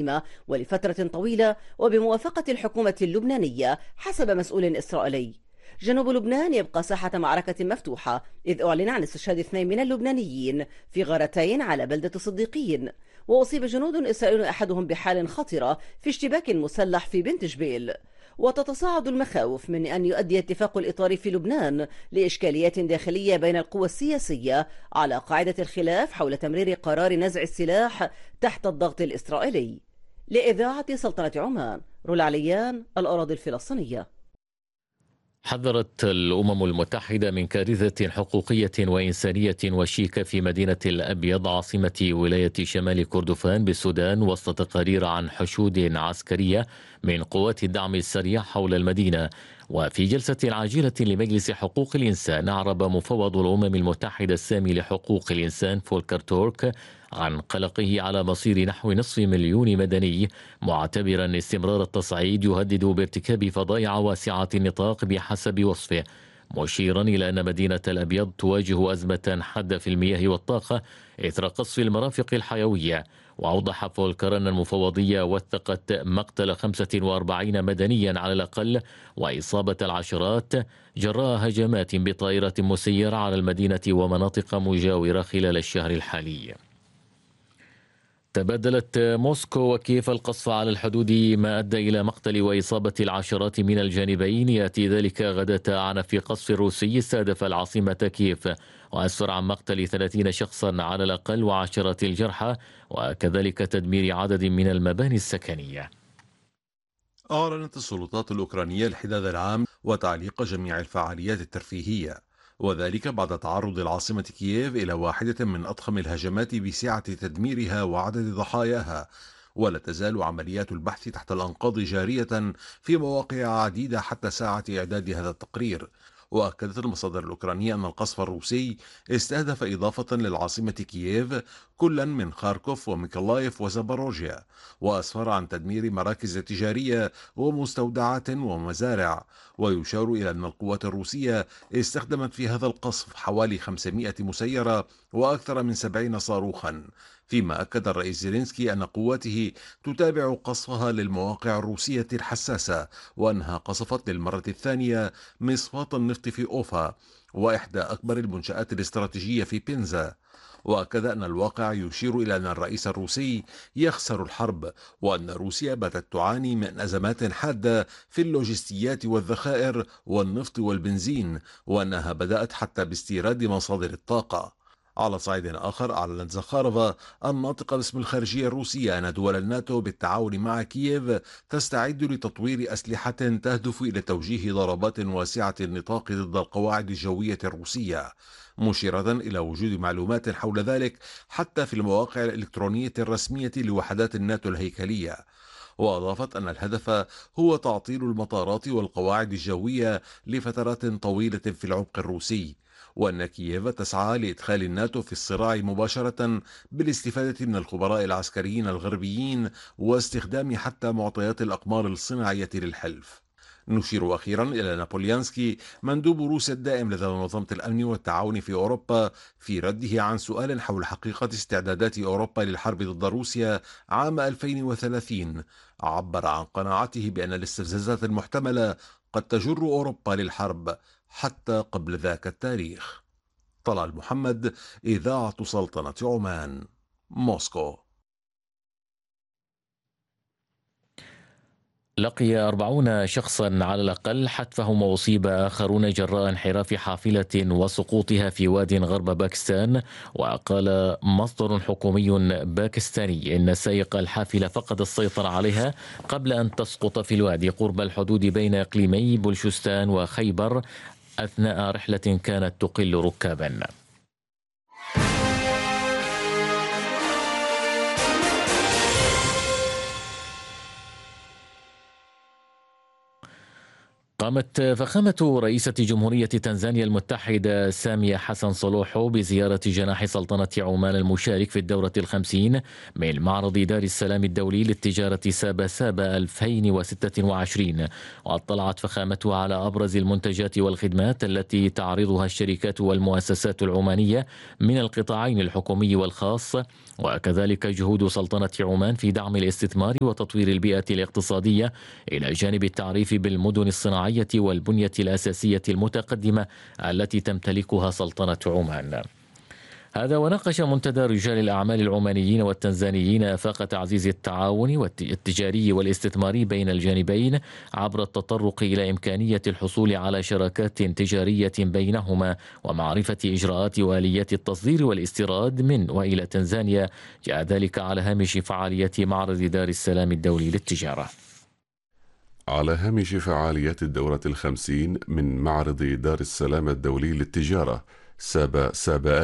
دائمة ولفترة طويلة وبموافقة الحكومة اللبنانية حسب مسؤول إسرائيلي. جنوب لبنان يبقى ساحة معركة مفتوحة، إذ أعلن عن استشهاد 2 من اللبنانيين في غارتين على بلدة صديقين، وأصيب جنود إسرائيليون أحدهم بحال خطرة في اشتباك مسلح في بنت جبيل. وتتصاعد المخاوف من أن يؤدي اتفاق الإطار في لبنان لإشكاليات داخلية بين القوى السياسية على قاعدة الخلاف حول تمرير قرار نزع السلاح تحت الضغط الإسرائيلي. لإذاعة سلطنة عمان، رولا عليان، الأراضي الفلسطينية. حذرت الأمم المتحدة من كارثة حقوقية وإنسانية وشيكة في مدينة الأبيض عاصمة ولاية شمال كردفان بالسودان، وسط تقارير عن حشود عسكرية من قوات الدعم السريع حول المدينة. وفي جلسة عاجلة لمجلس حقوق الإنسان، أعرب مفوض الأمم المتحدة السامي لحقوق الإنسان فولكر تورك عن قلقه على مصير نحو نصف مليون مدني، معتبرا استمرار التصعيد يهدد بارتكاب فظائع واسعة النطاق بحسب وصفه، مشيرا إلى أن مدينة الأبيض تواجه أزمة حادة في المياه والطاقة إثر قصف المرافق الحيوية. وأوضح فولكر أن المفوضية وثقت مقتل 45 مدنيا على الأقل وإصابة العشرات جراء هجمات بطائرة مسيرة على المدينة ومناطق مجاورة خلال الشهر الحالي. تبادلت موسكو وكييف القصف على الحدود، ما أدى إلى مقتل وإصابة العشرات من الجانبين. يأتي ذلك غداة عنف قصف روسي استهدف العاصمة كييف، وأسفر عن مقتل 30 شخصا على الأقل وعشرات الجرحى، وكذلك تدمير عدد من المباني السكنية. أعلنت السلطات الأوكرانية الحداد العام وتعليق جميع الفعاليات الترفيهية، وذلك بعد تعرض العاصمة كييف إلى واحدة من أضخم الهجمات بسعة تدميرها وعدد ضحاياها. ولا تزال عمليات البحث تحت الأنقاض جارية في مواقع عديدة حتى ساعة إعداد هذا التقرير. وأكدت المصادر الأوكرانية أن القصف الروسي استهدف إضافة للعاصمة كييف كلا من خاركوف وميكولايف وزاباروجيا، وأسفر عن تدمير مراكز تجارية ومستودعات ومزارع. ويشار إلى أن القوات الروسية استخدمت في هذا القصف حوالي 500 مسيرة وأكثر من 70 صاروخا، فيما أكد الرئيس زيلينسكي أن قواته تتابع قصفها للمواقع الروسية الحساسة، وأنها قصفت للمرة الثانية مصفاة النفط في أوفا، وإحدى أكبر المنشآت الاستراتيجية في بنزا. وأكد أن الواقع يشير إلى أن الرئيس الروسي يخسر الحرب، وأن روسيا باتت تعاني من أزمات حادة في اللوجستيات والذخائر والنفط والبنزين، وأنها بدأت حتى باستيراد مصادر الطاقة. على صعيد آخر، أعلنت زخارفا الناطقة باسم الخارجية الروسية أن دول الناتو بالتعاون مع كييف تستعد لتطوير أسلحة تهدف إلى توجيه ضربات واسعة النطاق ضد القواعد الجوية الروسية، مشيرة إلى وجود معلومات حول ذلك حتى في المواقع الإلكترونية الرسمية لوحدات الناتو الهيكلية. وأضافت أن الهدف هو تعطيل المطارات والقواعد الجوية لفترات طويلة في العمق الروسي، وأن كييف تسعى لإدخال الناتو في الصراع مباشرة بالاستفادة من الخبراء العسكريين الغربيين واستخدام حتى معطيات الأقمار الصناعية للحلف. نشير أخيرا إلى نابوليانسكي مندوب روسيا الدائم لدى منظمة الأمن والتعاون في أوروبا في رده عن سؤال حول حقيقة استعدادات أوروبا للحرب ضد روسيا عام 2030، عبر عن قناعته بأن الاستفزازات المحتملة قد تجر أوروبا للحرب حتى قبل ذاك التاريخ. طلال محمد، إذاعة سلطنة عمان، موسكو. لقي 40 شخصا على الأقل حتفهم وأصيب آخرون جراء انحراف حافلة وسقوطها في واد غرب باكستان. وقال مصدر حكومي باكستاني إن سائق الحافلة فقد السيطرة عليها قبل أن تسقط في الوادي قرب الحدود بين إقليمي بلوشستان وخيبر أثناء رحلة كانت تقل ركابا. قامت فخامة رئيسة جمهورية تنزانيا المتحدة سامية حسن صلوحو بزيارة جناح سلطنة عمان المشارك في الدورة 50 من معرض دار السلام الدولي للتجارة سابا سابا 2026. واطلعت فخامتها على أبرز المنتجات والخدمات التي تعرضها الشركات والمؤسسات العمانية من القطاعين الحكومي والخاص، وكذلك جهود سلطنة عمان في دعم الاستثمار وتطوير البيئة الاقتصادية إلى جانب التعريف بالمدن الصناعية والبنية الأساسية المتقدمة التي تمتلكها سلطنة عمان. هذا وناقش منتدى رجال الأعمال العمانيين والتنزانيين آفاق تعزيز التعاون التجاري والاستثماري بين الجانبين عبر التطرق إلى إمكانية الحصول على شراكات تجارية بينهما ومعرفة إجراءات وآليات التصدير والاستيراد من وإلى تنزانيا، جاء ذلك على هامش فعاليات معرض دار السلام الدولي للتجارة. على هامش فعاليات الدورة 50 من معرض دار السلام الدولي للتجارة سابا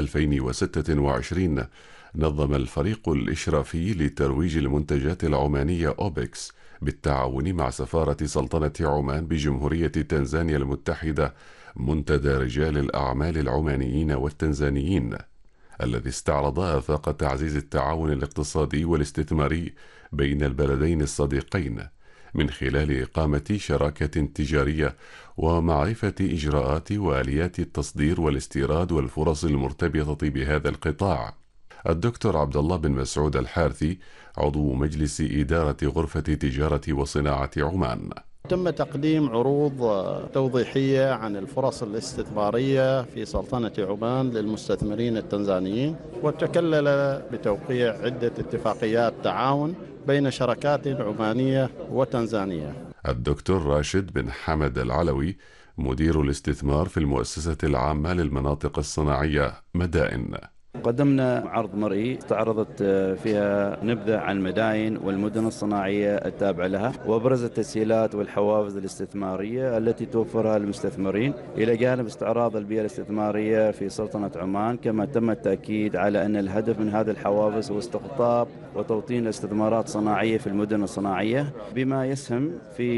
2026، نظم الفريق الإشرافي لترويج المنتجات العمانية أوبكس بالتعاون مع سفارة سلطنة عمان بجمهورية تنزانيا المتحدة منتدى رجال الأعمال العمانيين والتنزانيين، الذي استعرض آفاق تعزيز التعاون الاقتصادي والاستثماري بين البلدين الصديقين من خلال إقامة شراكة تجارية ومعرفة إجراءات وآليات التصدير والاستيراد والفرص المرتبطة بهذا القطاع. الدكتور عبد الله بن مسعود الحارثي عضو مجلس إدارة غرفة تجارة وصناعة عمان: تم تقديم عروض توضيحية عن الفرص الاستثمارية في سلطنة عمان للمستثمرين التنزانيين، وتكلل بتوقيع عدة اتفاقيات تعاون بين شركات عمانية وتنزانية. الدكتور راشد بن حمد العلوي مدير الاستثمار في المؤسسة العامة للمناطق الصناعية مدائن: قدمنا عرض مرئي استعرضت فيها نبذة عن المداين والمدن الصناعية التابعة لها وأبرز التسهيلات والحوافز الاستثمارية التي توفرها للمستثمرين، إلى جانب استعراض البيئة الاستثمارية في سلطنة عمان. كما تم التأكيد على أن الهدف من هذه الحوافز هو استقطاب وتوطين استثمارات صناعية في المدن الصناعية بما يسهم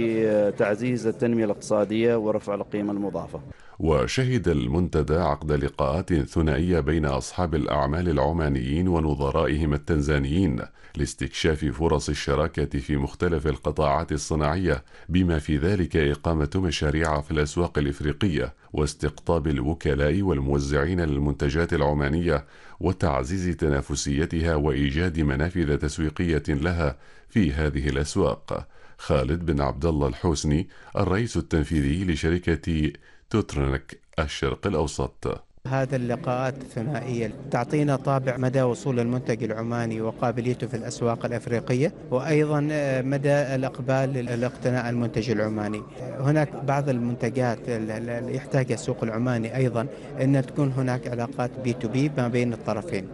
في تعزيز التنمية الاقتصادية ورفع القيمة المضافة. وشهد المنتدى عقد لقاءات ثنائية بين أصحاب الأعمال العمانيين ونظرائهم التنزانيين لاستكشاف فرص الشراكة في مختلف القطاعات الصناعية، بما في ذلك إقامة مشاريع في الأسواق الإفريقية واستقطاب الوكلاء والموزعين للمنتجات العمانية وتعزيز تنافسيتها وإيجاد منافذ تسويقية لها في هذه الأسواق. خالد بن عبد الله الحوسني الرئيس التنفيذي لشركة توترنك الشرق الأوسط: هذا اللقاءات الثنائية تعطينا طابع مدى وصول المنتج العماني وقابليته في الأسواق الأفريقية، وأيضا مدى الإقبال لاقتناء المنتج العماني. هناك بعض المنتجات اللي يحتاجها السوق العماني أيضا أن تكون هناك علاقات B2B ما بين الطرفين.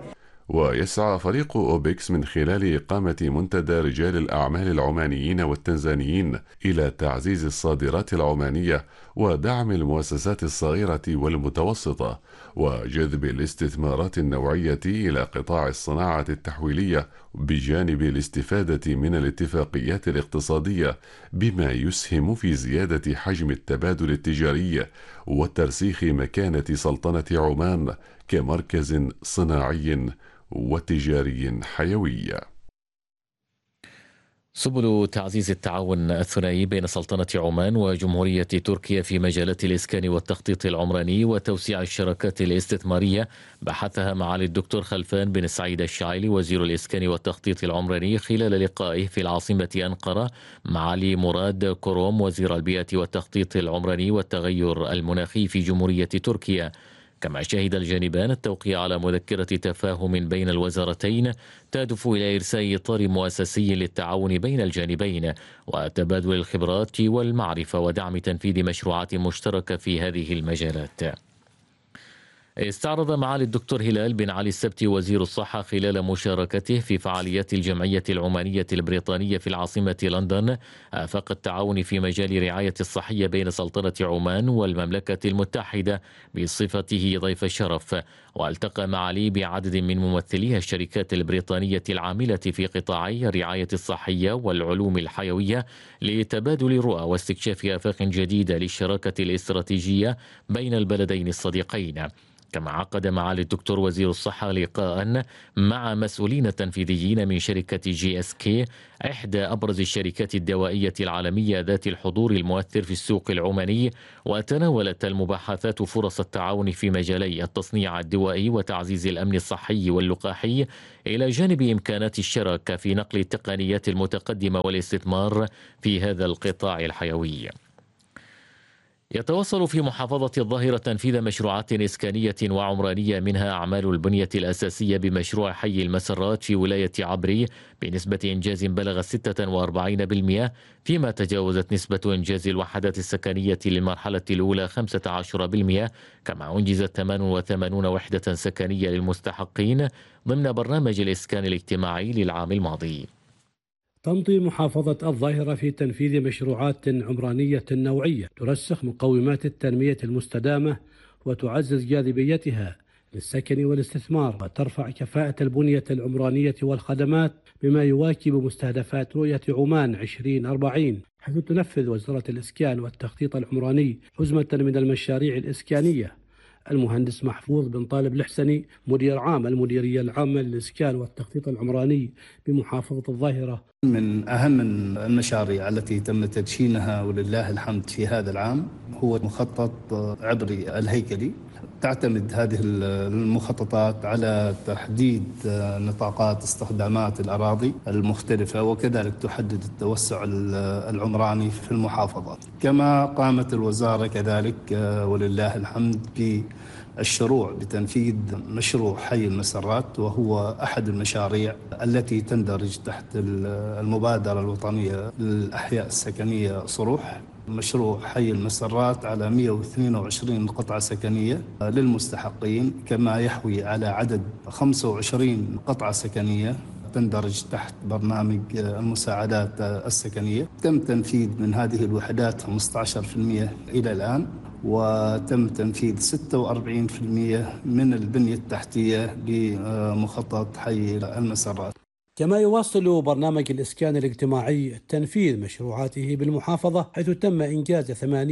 ويسعى فريق أوبكس من خلال إقامة منتدى رجال الأعمال العمانيين والتنزانيين إلى تعزيز الصادرات العمانية ودعم المؤسسات الصغيرة والمتوسطة وجذب الاستثمارات النوعية إلى قطاع الصناعة التحويلية، بجانب الاستفادة من الاتفاقيات الاقتصادية بما يسهم في زيادة حجم التبادل التجاري وترسيخ مكانة سلطنة عمان كمركز صناعي وتجاري حيوي. سبل تعزيز التعاون الثنائي بين سلطنة عمان وجمهورية تركيا في مجالات الإسكان والتخطيط العمراني وتوسيع الشراكات الاستثمارية بحثها معالي الدكتور خلفان بن سعيد الشاعلي وزير الإسكان والتخطيط العمراني خلال لقائه في العاصمة أنقرة معالي مراد كروم وزير البيئة والتخطيط العمراني والتغير المناخي في جمهورية تركيا. كما شهد الجانبان التوقيع على مذكرة تفاهم بين الوزارتين تهدف إلى إرساء إطار مؤسسي للتعاون بين الجانبين وتبادل الخبرات والمعرفة ودعم تنفيذ مشروعات مشتركة في هذه المجالات. استعرض معالي الدكتور هلال بن علي السبتي وزير الصحة خلال مشاركته في فعاليات الجمعية العمانية البريطانية في العاصمة لندن آفاق التعاون في مجال رعاية الصحية بين سلطنة عمان والمملكة المتحدة بصفته ضيف الشرف. والتقى معالي بعدد من ممثلي الشركات البريطانية العاملة في قطاعي الرعاية الصحية والعلوم الحيوية لتبادل الرؤى واستكشاف آفاق جديدة للشراكة الاستراتيجية بين البلدين الصديقين. كما عقد معالي الدكتور وزير الصحة لقاء مع مسؤولين تنفيذيين من شركة GSK إحدى أبرز الشركات الدوائية العالمية ذات الحضور المؤثر في السوق العماني، وتناولت المباحثات فرص التعاون في مجالي التصنيع الدوائي وتعزيز الأمن الصحي واللقاحي، إلى جانب إمكانات الشراكة في نقل التقنيات المتقدمة والاستثمار في هذا القطاع الحيوي. يتواصل في محافظة الظاهرة تنفيذ مشروعات إسكانية وعمرانية، منها أعمال البنية الأساسية بمشروع حي المسرات في ولاية عبري بنسبة إنجاز بلغ 46%، فيما تجاوزت نسبة إنجاز الوحدات السكنية للمرحلة الأولى 15%. كما أنجزت 88 وحدة سكنية للمستحقين ضمن برنامج الإسكان الاجتماعي للعام الماضي. تمضي محافظة الظاهرة في تنفيذ مشروعات عمرانية نوعية ترسخ مقومات التنمية المستدامة وتعزز جاذبيتها للسكن والاستثمار، وترفع كفاءة البنية العمرانية والخدمات بما يواكب مستهدفات رؤية عمان 2040، حيث تنفذ وزارة الإسكان والتخطيط العمراني حزمة من المشاريع الإسكانية. المهندس محفوظ بن طالب الحسني مدير عام المديرية العامة للإسكان والتخطيط العمراني بمحافظة الظاهرة: من أهم المشاريع التي تم تدشينها ولله الحمد في هذا العام هو مخطط عبري الهيكلي. تعتمد هذه المخططات على تحديد نطاقات استخدامات الأراضي المختلفة، وكذلك تحدد التوسع العمراني في المحافظة. كما قامت الوزارة كذلك ولله الحمد بالشروع بتنفيذ مشروع حي المسرات، وهو أحد المشاريع التي تندرج تحت المبادرة الوطنية للأحياء السكنية صروح. مشروع حي المسرات على 122 قطعة سكنية للمستحقين، كما يحوي على عدد 25 قطعة سكنية تندرج تحت برنامج المساعدات السكنية. تم تنفيذ من هذه الوحدات 15% إلى الآن، وتم تنفيذ 46% من البنية التحتية لمخطط حي المسرات. كما يواصل برنامج الإسكان الاجتماعي تنفيذ مشروعاته بالمحافظة، حيث تم إنجاز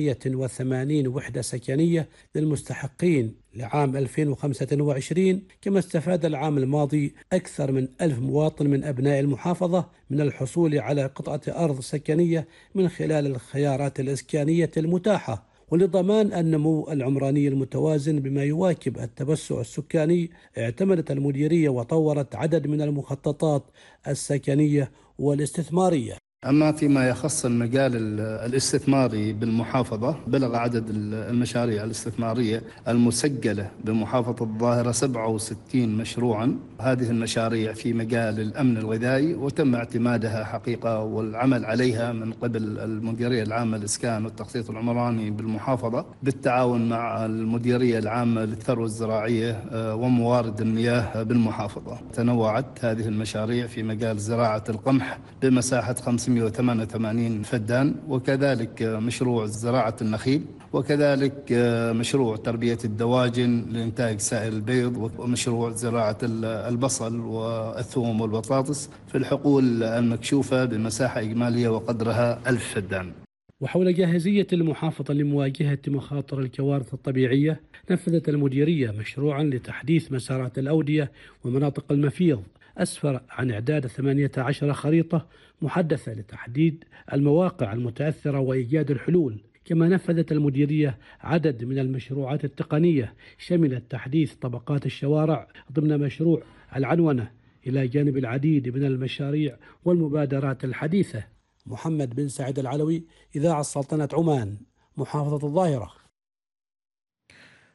88 وحدة سكنية للمستحقين لعام 2025. كما استفاد العام الماضي أكثر من 1000 مواطن من أبناء المحافظة من الحصول على قطعة أرض سكنية من خلال الخيارات الإسكانية المتاحة. ولضمان النمو العمراني المتوازن بما يواكب التوسع السكاني، اعتمدت المديرية وطورت عدد من المخططات السكنية والاستثمارية. أما فيما يخص المجال الاستثماري بالمحافظة، بلغ عدد المشاريع الاستثمارية المسجلة بمحافظة الظاهرة 67 مشروعا. هذه المشاريع في مجال الأمن الغذائي، وتم اعتمادها حقيقة والعمل عليها من قبل المديرية العامة للإسكان والتخطيط العمراني بالمحافظة بالتعاون مع المديرية العامة للثروة الزراعية وموارد المياه بالمحافظة. تنوعت هذه المشاريع في مجال زراعة القمح بمساحة 588 فدان، وكذلك مشروع زراعة النخيل، وكذلك مشروع تربية الدواجن لإنتاج سائل البيض، ومشروع زراعة البصل والثوم والبطاطس في الحقول المكشوفة بمساحة إجمالية وقدرها 1000 فدان. وحول جاهزية المحافظة لمواجهة مخاطر الكوارث الطبيعية، نفذت المديرية مشروعا لتحديث مسارات الأودية ومناطق المفيض، أسفر عن إعداد 18 خريطة محدثة لتحديد المواقع المتأثرة وإيجاد الحلول. كما نفذت المديرية عدد من المشروعات التقنية شملت تحديث طبقات الشوارع ضمن مشروع العنونة، إلى جانب العديد من المشاريع والمبادرات الحديثة. محمد بن سعيد العلوي، إذاعة سلطنة عمان، محافظة الظاهرة.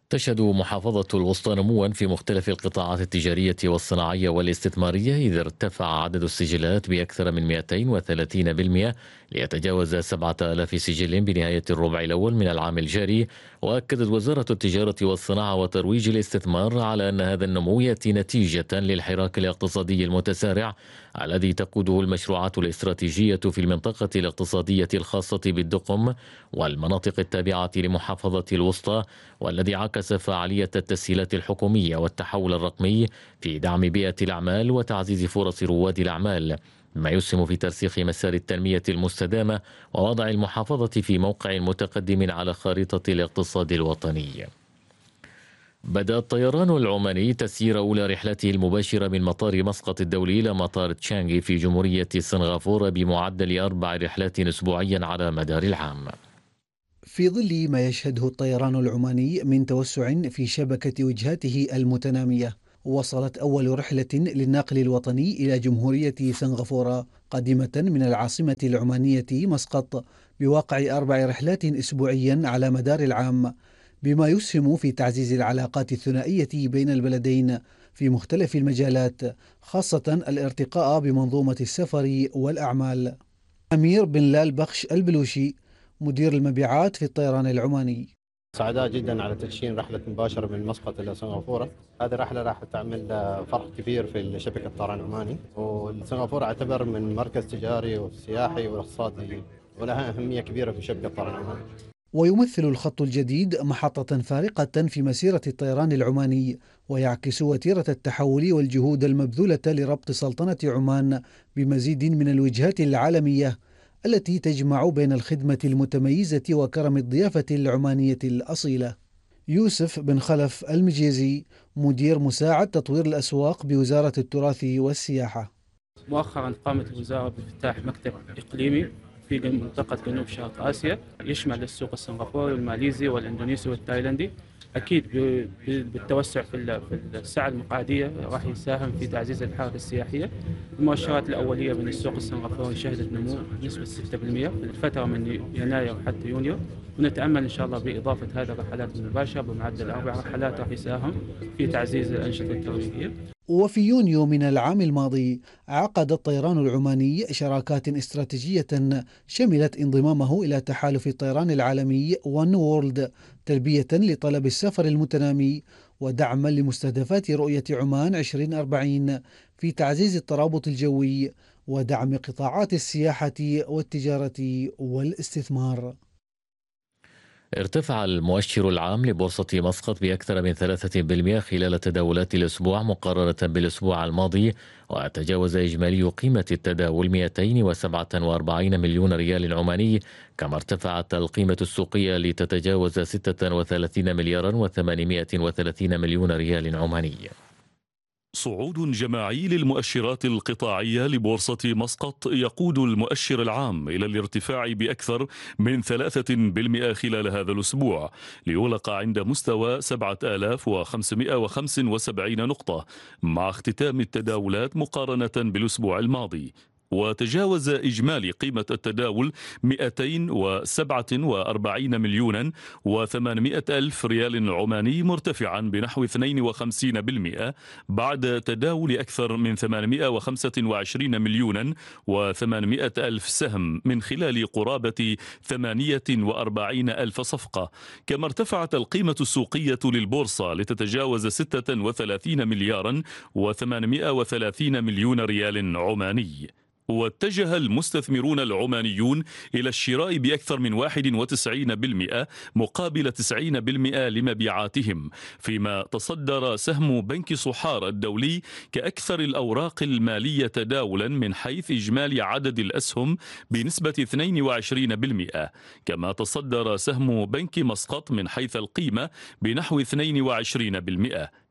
تشهد محافظة الوسطى نموا في مختلف القطاعات التجارية والصناعية والاستثمارية، إذ ارتفع عدد السجلات بأكثر من 230% ليتجاوز 7000 سجل بنهاية الربع الأول من العام الجاري. وأكدت وزارة التجارة والصناعة وترويج الاستثمار على أن هذا النمو يأتي نتيجة للحراك الاقتصادي المتسارع الذي تقوده المشروعات الاستراتيجية في المنطقة الاقتصادية الخاصة بالدقم والمناطق التابعة لمحافظة الوسطى، والذي عكس فعالية التسهيلات الحكومية والتحول الرقمي في دعم بيئة الأعمال وتعزيز فرص رواد الأعمال، ما يسهم في ترسيخ مسار التنمية المستدامة ووضع المحافظة في موقع متقدم على خارطة الاقتصاد الوطني. بدأ الطيران العماني تسيير أولى رحلته المباشرة من مطار مسقط الدولي إلى مطار تشانغي في جمهورية سنغافورة بمعدل 4 رحلات أسبوعيا على مدار العام، في ظل ما يشهده الطيران العماني من توسع في شبكة وجهاته المتنامية. وصلت أول رحلة للناقل الوطني إلى جمهورية سنغافورة قادمة من العاصمة العمانية مسقط بواقع 4 رحلات أسبوعيا على مدار العام، بما يسهم في تعزيز العلاقات الثنائية بين البلدين في مختلف المجالات، خاصة الارتقاء بمنظومة السفر والأعمال. أمير بن لال بخش البلوشي مدير المبيعات في الطيران العماني: سعداء جدا على تدشين رحلة مباشرة من مسقط إلى سنغافورة. هذه الرحلة راح تعمل فرق كبير في شبكة الطيران العماني، وسنغافورة اعتبر من مركز تجاري وسياحي واقتصادي ولها أهمية كبيرة في شبكة الطيران العماني. ويمثل الخط الجديد محطة فارقة في مسيرة الطيران العماني، ويعكس وتيرة التحول والجهود المبذولة لربط سلطنة عمان بمزيد من الوجهات العالمية التي تجمع بين الخدمة المتميزة وكرم الضيافة العمانية الأصيلة. يوسف بن خلف المجيزي مدير مساعد تطوير الأسواق بوزارة التراث والسياحة: مؤخرا قامت الوزارة بافتتاح مكتب إقليمي في منطقة جنوب شرق آسيا يشمل السوق السنغافوري والماليزي والإندونيسي والتايلندي. أكيد بالتوسع في السعة المقعدية راح يساهم في تعزيز الحركة السياحية. المؤشرات الأولية من السوق السنغافوري شهدت نمو بنسبة 6% في الفترة من يناير حتى يونيو، ونتأمل إن شاء الله بإضافة هذه الرحلات المباشرة بمعدل 4 رحلات راح يساهم في تعزيز الأنشطة الترويجية. وفي يونيو من العام الماضي عقد الطيران العماني شراكات استراتيجية شملت انضمامه إلى تحالف الطيران العالمي ون وورلد تلبية لطلب السفر المتنامي ودعما لمستهدفات رؤية عمان 2040 في تعزيز الترابط الجوي ودعم قطاعات السياحة والتجارة والاستثمار. ارتفع المؤشر العام لبورصة مسقط بأكثر من 3% خلال تداولات الأسبوع مقارنة بالأسبوع الماضي، وتجاوز إجمالي قيمة التداول 247 مليون ريال عماني، كما ارتفعت القيمة السوقية لتتجاوز 36 مليارا و830 مليون ريال عماني. صعود جماعي للمؤشرات القطاعية لبورصة مسقط يقود المؤشر العام إلى الارتفاع بأكثر من 3% خلال هذا الأسبوع، ليغلق عند مستوى 7575 نقطة مع اختتام التداولات مقارنة بالأسبوع الماضي. وتجاوز إجمالي قيمة التداول 247 مليون و800 ألف ريال عماني، مرتفعا بنحو 52% بعد تداول أكثر من 825 مليون و800 ألف سهم من خلال قرابة 48 ألف صفقة. كما ارتفعت القيمة السوقية للبورصة لتتجاوز 36 مليارا و830 مليون ريال عماني. واتجه المستثمرون العمانيون إلى الشراء بأكثر من 91% مقابل 90% لمبيعاتهم، فيما تصدر سهم بنك صحار الدولي كأكثر الأوراق المالية تداولا من حيث إجمالي عدد الأسهم بنسبة 22%، كما تصدر سهم بنك مسقط من حيث القيمة بنحو 22%.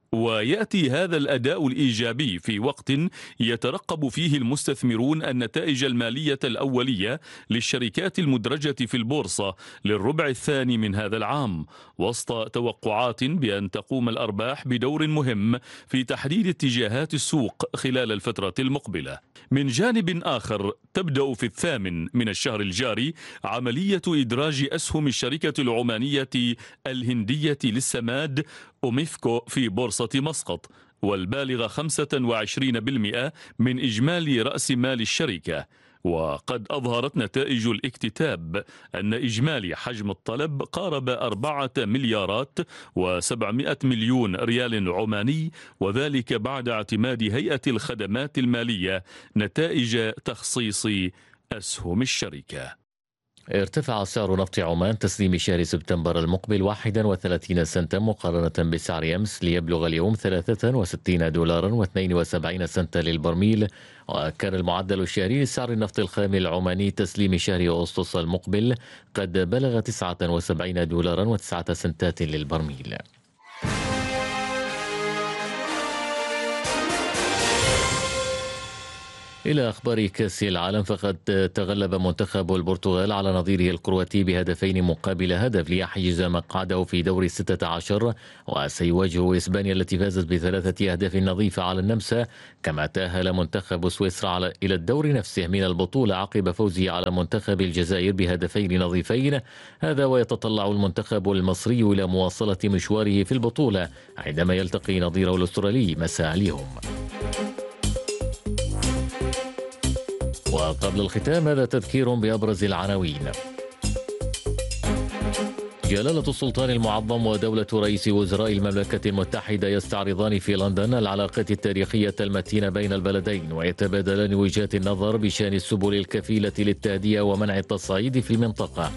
ويأتي هذا الأداء الإيجابي في وقت يترقب فيه المستثمرون النتائج المالية الأولية للشركات المدرجة في البورصة للربع الثاني من هذا العام، وسط توقعات بأن تقوم الأرباح بدور مهم في تحديد اتجاهات السوق خلال الفترة المقبلة. من جانب آخر، تبدأ في 8 من الشهر الجاري عملية إدراج أسهم الشركة العمانية الهندية للسماد أوميفكو في بورصة مسقط، والبالغ 25% من إجمالي رأس مال الشركة. وقد أظهرت نتائج الاكتتاب أن إجمالي حجم الطلب قارب 4 مليارات و700 مليون ريال عماني، وذلك بعد اعتماد هيئة الخدمات المالية نتائج تخصيص أسهم الشركة. ارتفع سعر نفط عمان تسليم شهر سبتمبر المقبل 31 سنتا مقارنة بسعر أمس ليبلغ اليوم 63 دولارا و72 سنتا للبرميل. وكان المعدل الشهري لسعر النفط الخام العماني تسليم شهر أغسطس المقبل قد بلغ 79 دولارا و9 سنتات للبرميل. إلى أخبار كأس العالم، فقد تغلب منتخب البرتغال على نظيره الكرواتي بهدفين مقابل هدف ليحجز مقعده في دور 16، وسيواجه إسبانيا التي فازت ب3 أهداف نظيفة على النمسا. كما تأهل منتخب سويسرا إلى الدور نفسه من البطولة عقب فوزه على منتخب الجزائر بهدفين نظيفين. هذا ويتطلع المنتخب المصري إلى مواصلة مشواره في البطولة عندما يلتقي نظيره الأسترالي مساء اليوم. وقبل الختام هذا تذكير بأبرز العناوين. جلالة السلطان المعظم ودولة رئيس وزراء المملكة المتحدة يستعرضان في لندن العلاقات التاريخية المتينة بين البلدين، ويتبادلان وجهات النظر بشأن السبل الكفيلة للتهدئة ومنع التصعيد في المنطقة.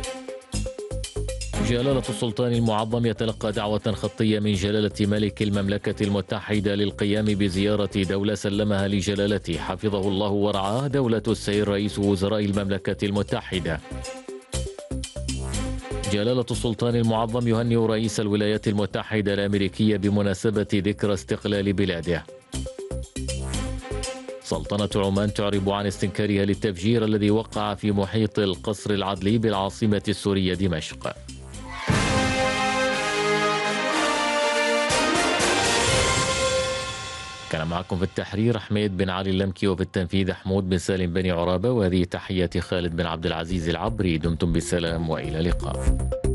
جلالة السلطان المعظم يتلقى دعوة خطية من جلالة ملك المملكة المتحدة للقيام بزيارة دولة سلمها لجلالته حفظه الله ورعاه دولة السيد رئيس وزراء المملكة المتحدة. جلالة السلطان المعظم يهنئ رئيس الولايات المتحدة الأمريكية بمناسبة ذكرى استقلال بلاده. سلطنة عمان تعرب عن استنكارها للتفجير الذي وقع في محيط القصر العدلي بالعاصمة السورية دمشق. كان معكم في التحرير حميد بن علي اللمكي، وفي التنفيذ حمود بن سالم بن عرابة، وهذه تحية خالد بن عبد العزيز العبري. دمتم بالسلام وإلى اللقاء.